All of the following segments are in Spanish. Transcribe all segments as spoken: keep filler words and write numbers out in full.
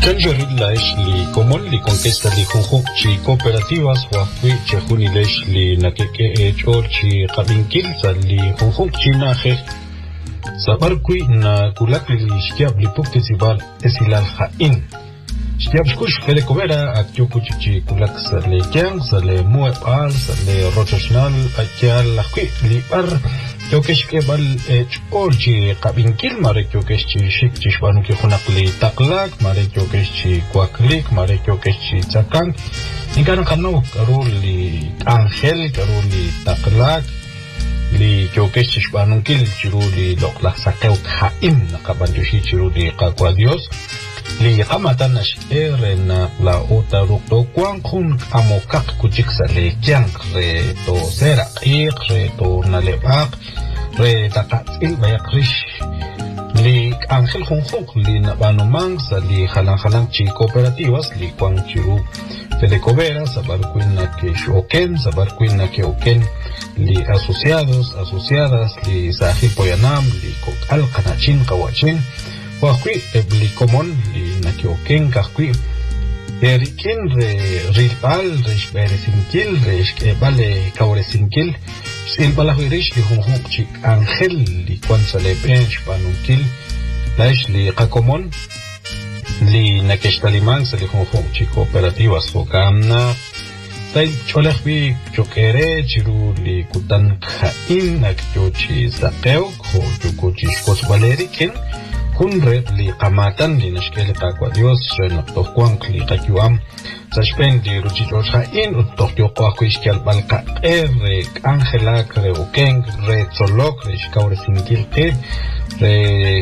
Kanjorilash li común li conquista li junjuk chi cooperativas huafui chejunilesh li nakeke echor chi qabinkil sa li junjuk chi naje sabarkui na kulak li shkiab li puktisival esilal hain shkiab shkush fede kobera akyuku chi kulak sa le kyang sa le muepal sa le rochoshnal akyal lakui li ar Kyokesh ke bal orji qabinkil mare kyokesh chi shik chi shbanu ki khunak li taklak mare kyokesh chi kwaklik mare kyokesh chi tsakang nikan kanu karu li angel karu li taklak li kyokesh chi shbanu kil chiru li loklak sakew khaim nakabanjushi chiru li qakwa dios li qamatan ashir na la ota rukto kwang khun amokak kuchik sa le kyang re to sera iq re to nalebak re taqatil bayakrish li angel khunkhuk li nabanumang sa li khalang khalang chi cooperativas li kwang chiru Fedecovera sabarkuin na ke shoken sabarkuin na ke oken li asociados asociadas li sahil poyanam li kokal kanachin kawachin Wakui ebli komon li nakioken kakui erikin re rilpal re berezinkil re bale kaurezinkil silbala huirish li hunhuk chik angel li kwansale bench panunkil laish li kakomon li nakeshtaliman li hunhuk chik cooperativas hokamna tay cholek bi chokere chiru li kutan khain nakyochi sakeu ko chukochi kosbalerikin kun red li qamatan li nashkel qakwa dios ren tokwang li qakyuam sashpen di ruchi josha in utokyo qakwa iskal balqa er angela kre ukeng re solok re shkaure singil qe re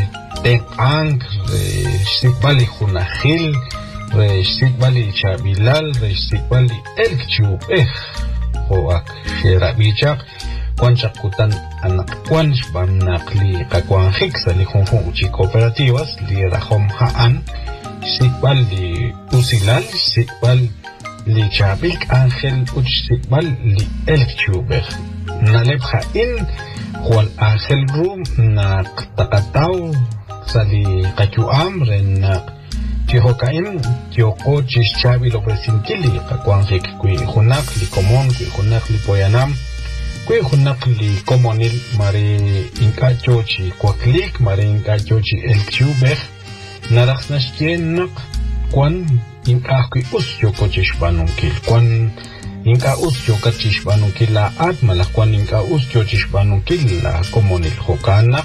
tepang re sikbali khunahil re sikbali chabilal re sikbali elkchu eh hoak sherabichak Kwanchak kutan anak kwanch bam nakli kakwan hiksa li hunfung uchi cooperativas li rahom haan sikbal li usilal sikbal li chabik angel uch sikbal li elkchubek naleb hain hual angel room na takataw sa li kakyuam ren na Tihokain tioko chis chabi lo presinkili kakwan hik kui hunak li komon kui hunak li poyanam Kwe hunak li komonil mare inka chochi kwaklik mare inka chochi el chubek naraxnashkien nak kwan inka kwe us yoko chishbanunkil kwan inka us yoko chishbanunkil la atmala kwan inka us yoko chishbanunkil la komonil hokanak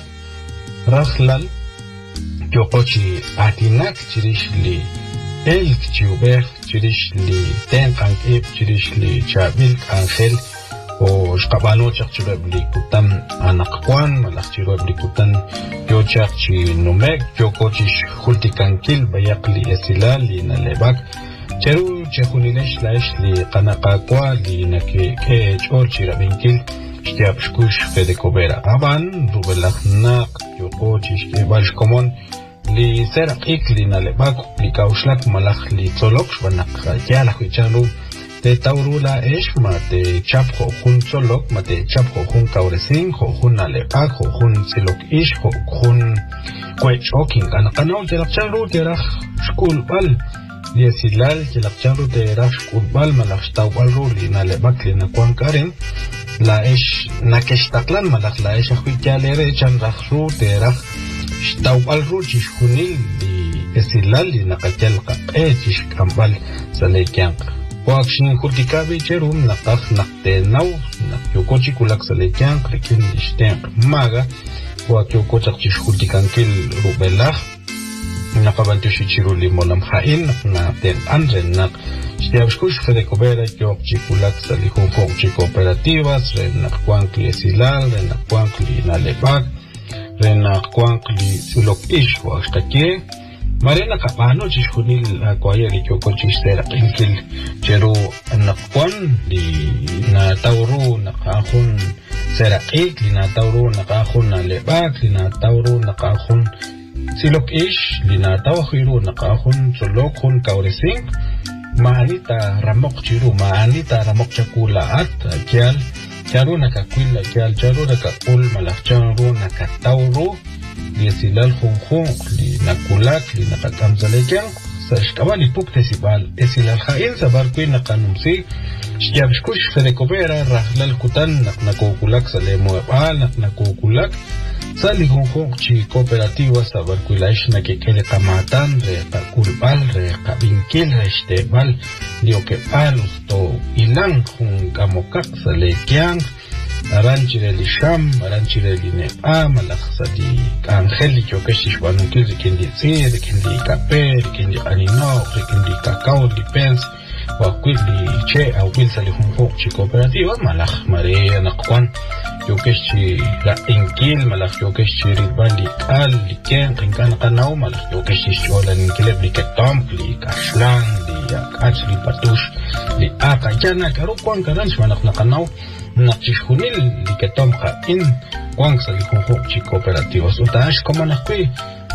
raxlal yoko chi atinak chirish li el chubek chirish li tenkank ep chirish li chabil angel o shkabano chakchiro blikutan anakwan malakchiro blikutan yo chakchi numek yo kochish hultikankil bayakli esilal li nalebak cheru chehunilesh laish li kanakakwa li nake ke chor chirabinkil shtiap shkush Fedecovera aban rubelachnak yo kochish ke balshkomon li serakik li nalebak li kaushlak malak li tzolok shbanak yalak wichanu Te taurula esh mate chapjo hun solok mate chapjo hun kauresin ho hun alepak ho hun silok ish ho hun kwechoking anakanaw jelakcharu terach shkul bal liesilal jelakcharu terach shkul bal malak shtawbal ru li nalebak li nakwan karen la esh nakeshtaklan malak la esh akhwikyalere chan rakhru terach shtawbal ru chishhunil li esilal li nakakyal qaqe chishkambal salekyanq Wakshin kurtikabi cherum nakak naktenaw nakyukochi kulak salekyan krekin lishten maga wakyukochak chish kurtikankil rubelach nakabantushi chiru limolam hain nakten anren nak shtiabshkush Fedecovera kyok chikulak salihun fong chi cooperativas ren nakwankli esilal ren nakwankli nalebak ren nakwankli sulok ish wakshtakye Marina kapano chishunil akwaya li kyoko chisera inkil cheru nakwan li na tauru nakahun serakik li na tauru nakahun nalebak li na tauru nakahun silok ish li na tawahiru nakahun solokun kauresing maanita ramok chiru maanita ramok chakula at kyal charu nakakwil kyal charu nakakul malakcharu nakatauru Liesilal junjun li nakulak li nakakamzalekyang shkabali puktesibal esilal khain sabar kuin nakanumsi shiyabshkush ferekobera rahlal kutan nakokulak salemoebal nakokulak sali honjo chi cooperativa sabar kuilaish nakekele kamatan re pakulbal re kabinkil reshtebal diokebal usto ilan jun kamokak salekian aranchireli sham aranchireli nepa malakhsadi angeli chokeshi shwanukil kendi tsir kendi kape kendi anino kendi kakao depends wa kwili che au wilsa li honjo chi cooperativa malakh mare nakwan chokeshi la inkil malakh chokeshi ribali kal liken kan kanau malakh chokeshi sholan kileb liketam li kashlan li akachli patush li akajana karo kwan karan shmanakh nakanau nakchishunil liketom khain kwan sa li honjo chi cooperativa utash como nakwi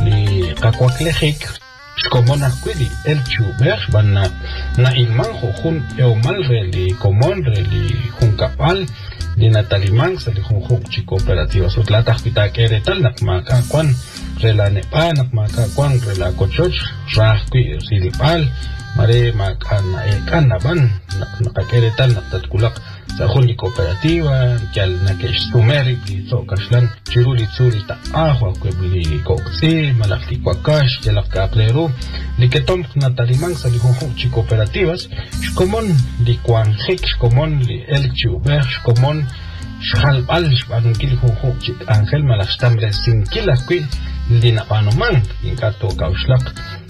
li kakwaklehik como nakwi el chuber banna na ilmanjo jun eumal reli comon reli jun kapal di nataliman sa li honjo chi cooperativa utlata pita kere tal nakmaka kwan rela nepa nakmaka kwan rela kochoch rahkwi silipal mare makana ekanaban nakakere tal naktatkulak sa khuli cooperativa kyal nakesh sumeri so kashlan chiruli tsuri ta ahwa kwebli koksi malakti kwakash kyalak kaplero liketom nataliman sa li honjo chi cooperativas shkomon li kwanjik shkomon li elchuber shkomon shalbal shbankil honjo chi angel malashtamre sinkila kwi lina panoman inkato kaushlak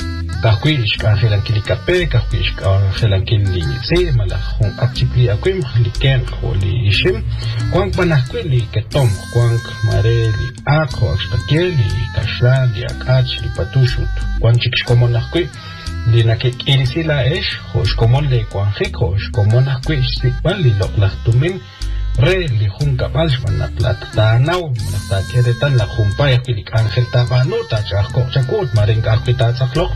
kahwish kahelan kilikape kahwish kahelan kilisi malahun akchipli akwim liken kholi ishim kwang panakwi ketom kwang mareli akho akshkeli kashlan li akach li patushut kwang chikshkomonakwi dinake kirisila esh khosh komon le kwang khosh komonakwi sikbal li loklahtumin re li junka balshman na plata nau na kere tan la jumpa ya kilik angel tabano ta chakko chakut maren ka kita chaklok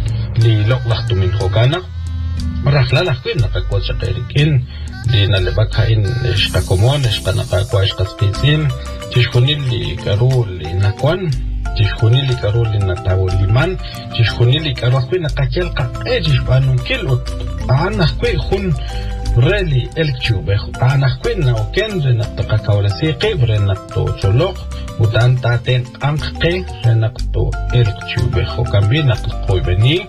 li loklak tumin hokana rakhla la kwin na kakwa chakerikin li na lebaka in esta komon esta na kakwa esta spitsin tishkunil li karul li nakwan tishkunil li karul li natawo liman tishkunil li karul kwin na kakel ka ejish banun kilot ana kwi khun رالي الكتوبة أنا كنا وكان رنقطع كولسي قيب رنقطع تلوق ودان تاتين أنقي رنقطع الكتوبة وكان بي نقطع بني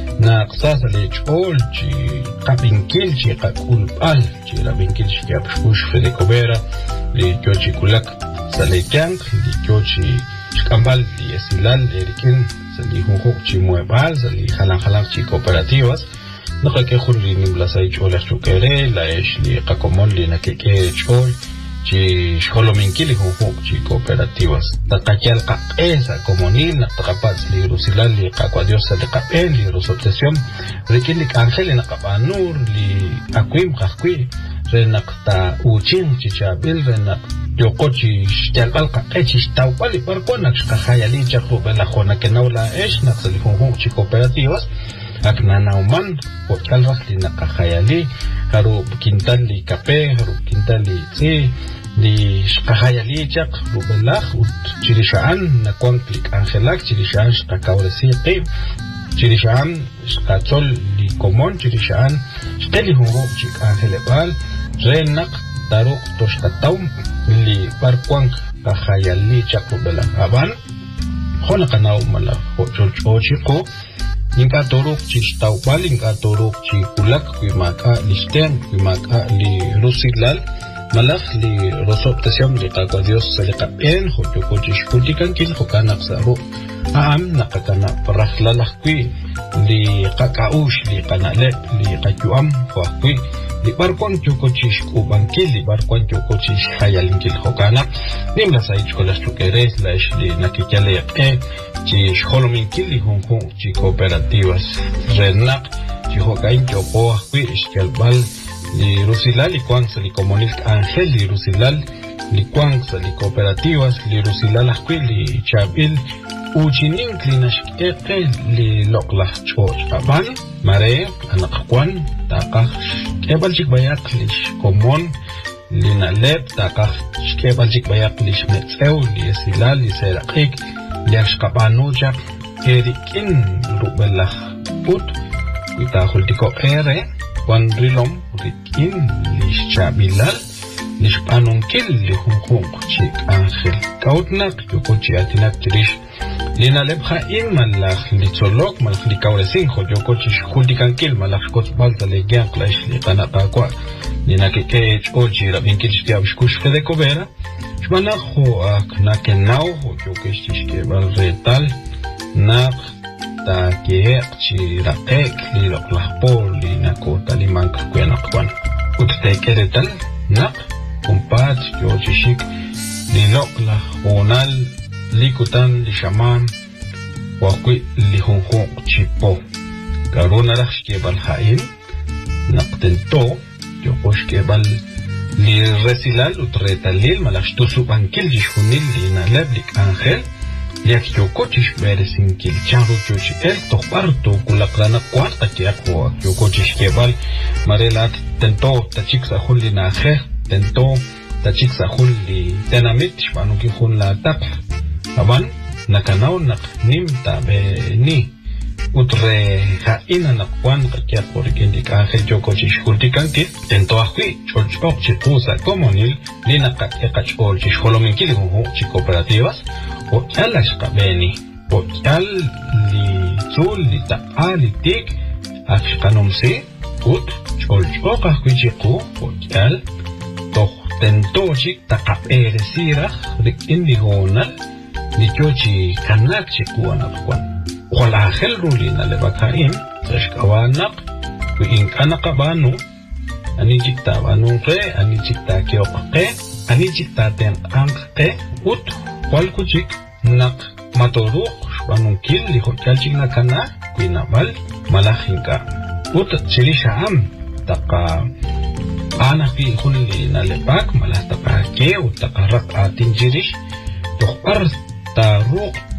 نقصاص ليجول جي قابنكيل جي قاكول بال جي رابنكيل جي يابشوش في الكوبيرا لجوجي كلك ساليكان لجوجي شكامبال ليسيلال ليركين سالي هنخوك جي مويبال سالي خلان خلان جي كوبراتيوس نقا que khulli nimlasai chola chukere la esh li qakomon li nakeke chol chi sholominkili honjo chi cooperativas taqachal qa esa comunil naqapas li rusilal li qaqadios li qapen li rusobsesión rekili angel naqapanur li akwim qaqwi renaqta uchin chichabil renaq yoqochi stalqal qaqechi tawpali parkonak qahayali chaqru bela khona kenawla esh naqsali honjo chi cooperativas aknanauman pochal rakli nakahayali haru kintan li kape haru kintan li tsi li shkahayali chak rubelach ut chirishaan nakwang klik angelak chirishaan shkakawresi qib chirishaan shkatzol li komon chirishaan shkeli hongo chik angelebal renak taruk toshkataum li barkwang kahayali chak rubelach aban khona kanau mala hochol chochiko inka torok chi stawpal inka torok chi kulak kuimaka listen kuimaka li rusilal malak li rosoptasyam li qaqwa Dios salikapen hojoko chi shkutikan kin hokanak saro aam nakakana parahlalak kui li qaqaush li qanalep li qajuam huakui li barkwan choko chi shkubankil li barkwan choko chi shayalinkil hokanak nimla sa ichkolas chukeres la ish li nakikyale yaqe chi shkolominkil li honjo chi cooperativas renak chi hokain choko akui ishkelbal li rusilal li kwang sa li komunil angel li rusilal li kwang sa li cooperativas li rusilal akui li chabil uchinin klinashkeke li loklach choch aban mare anakakwan takach kebal chik bayak lish komon li nalep takach kebal chik bayak lish metzeu li esilal li serakik li ashkapanu chak erikin rubelah ut kita hultiko ere wan rilom rikin lishabilal nishpanun kil lihunhun chik angel kautnak yokochi atinak tirish lina lebha in malach litzolok malach likauresin ho yokochi hultikan kil malach kot balta legian klaish liqanaka kwa lina keke oji rabin kitishtiab shkush fede kobera shmanach ho aknakenau ho yokesh ke balretal nak ta ke chi raqek li laqlahpol lina kota limank kwenakwan uttekeretal nak kumpat yochishik lilokla onal likutan lishaman wakwi lihunhun chipo karuna rashkebal hain naqtento yokoshkebal li resilal utretalil malashtusu bankil jishunil lina leblik angel yak yokochish beresin kil chanru yochi el tohbarto kulakrana kwarta kiakwa yokochishkebal marelat tento tachik sahul lina khe tento tachik sahul li tenamit shpanuki hun la tak aban nakanaw nak nimta beni utre haina nakwan kakia korikendi kaje yokochish hultikanki tento akwi cholchok chipusa komonil lina kakekach olchish holominkili hu chi cooperativas o alash kabeni o al li tul li taali tik afikanomsi ut cholchok akwi chiku o al toh tentochik taqaperesiraj rikindi honal nichochi kanak chikuanakwan wala helrulina lebakaim tashkawanak ku inkanaka banu ani jikta banu qe ani jikta kyoqe ani jikta ten anqe ut walkuchik nak matoruq shbanun kil li hokalchik nakana kuinamal malahinka ut chirisha am taqa ana fi khulli nalepak malataqa ke ut taqarraq atinjirish tuqar taruq